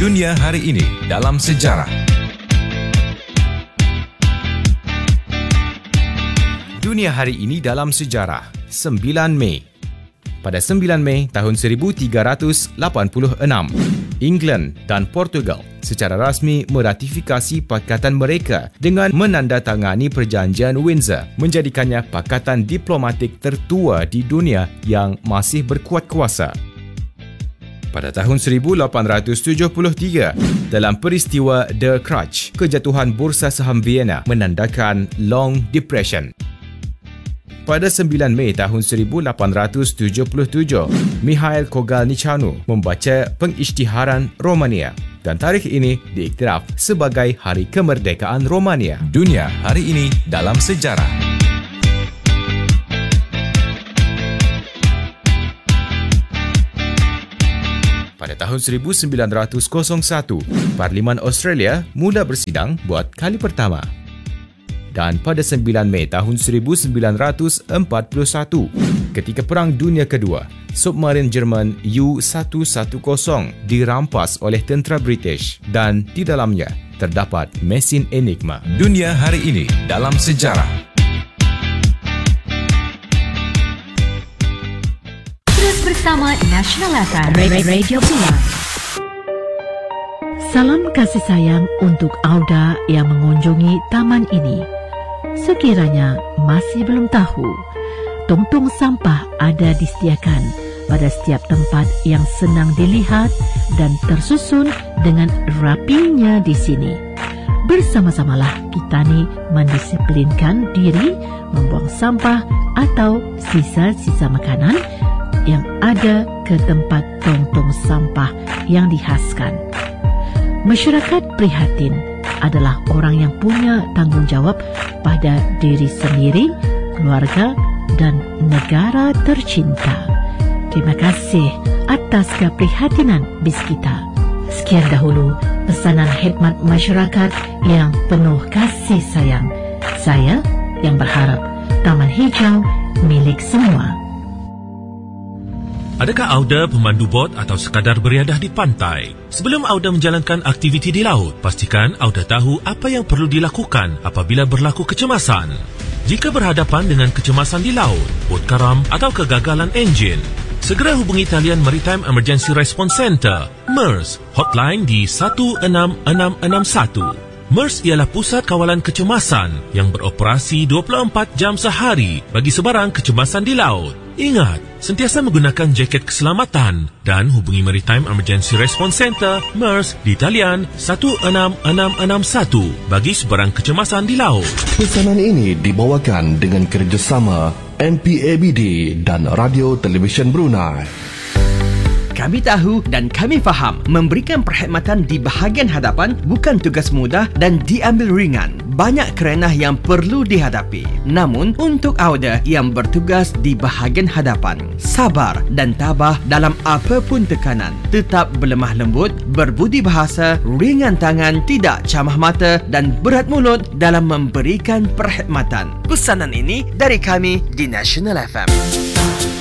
Dunia hari ini dalam sejarah. Dunia hari ini dalam sejarah, 9 Mei. Pada 9 Mei tahun 1386, England dan Portugal secara rasmi meratifikasi pakatan mereka dengan menandatangani Perjanjian Windsor, menjadikannya pakatan diplomatik tertua di dunia yang masih berkuat kuasa. Pada tahun 1873, dalam peristiwa The Crash, kejatuhan bursa saham Vienna menandakan Long Depression. Pada 9 Mei tahun 1877, Mikhail Kogalniceanu membaca pengisytiharan Romania dan tarikh ini diiktiraf sebagai Hari Kemerdekaan Romania. Dunia hari ini dalam sejarah. Pada tahun 1901, Parlimen Australia mula bersidang buat kali pertama. Dan pada 9 Mei tahun 1941, ketika Perang Dunia Kedua, submarin Jerman U-110 dirampas oleh tentera British dan di dalamnya terdapat mesin Enigma. Dunia hari ini dalam sejarah. Terus bersama National FM Radio Pilihan. Salam kasih sayang untuk Auda yang mengunjungi taman ini. Sekiranya masih belum tahu, tong-tong sampah ada disediakan pada setiap tempat yang senang dilihat dan tersusun dengan rapinya di sini. Bersama-samalah kita ni mendisiplinkan diri membuang sampah atau sisa-sisa makanan yang ada ke tempat tong-tong sampah yang dihaskan. Masyarakat prihatin adalah orang yang punya tanggungjawab pada diri sendiri, keluarga dan negara tercinta. Terima kasih atas keprihatinan bis kita. Sekian dahulu pesanan khidmat masyarakat yang penuh kasih sayang. Saya yang berharap Taman Hijau milik semua. Adakah Auda pemandu bot atau sekadar beriadah di pantai? Sebelum Auda menjalankan aktiviti di laut, pastikan Auda tahu apa yang perlu dilakukan apabila berlaku kecemasan. Jika berhadapan dengan kecemasan di laut, bot karam atau kegagalan enjin, segera hubungi talian Maritime Emergency Response Center, MERS, hotline di 16661. MERS ialah pusat kawalan kecemasan yang beroperasi 24 jam sehari bagi sebarang kecemasan di laut. Ingat, sentiasa menggunakan jaket keselamatan dan hubungi Maritime Emergency Response Center, MERS, di talian 16661 bagi sebarang kecemasan di laut. Pesanan ini dibawakan dengan kerjasama MPABD dan Radio Televisyen Brunei. Kami tahu dan kami faham memberikan perkhidmatan di bahagian hadapan bukan tugas mudah dan diambil ringan. Banyak kerenah yang perlu dihadapi. Namun, untuk Auda yang bertugas di bahagian hadapan, sabar dan tabah dalam apapun tekanan. Tetap berlemah lembut, berbudi bahasa, ringan tangan, tidak camah mata dan berat mulut dalam memberikan perkhidmatan. Pesanan ini dari kami di National FM.